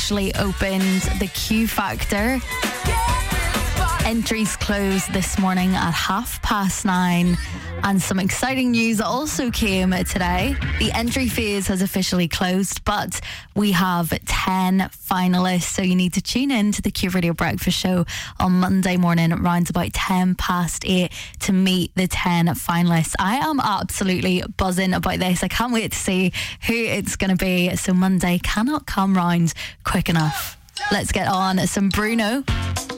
officially opened the Q Factor. Entries closed this morning at 9:30, and some exciting news also came today. The entry phase has officially closed, but we have 10 finalists, so you need to tune in to the Q Radio Breakfast Show on Monday morning around about 8:10 to meet the 10 finalists. I am absolutely buzzing about this. I can't wait to see who it's going to be, so Monday cannot come round quick enough. Let's get on some Bruno.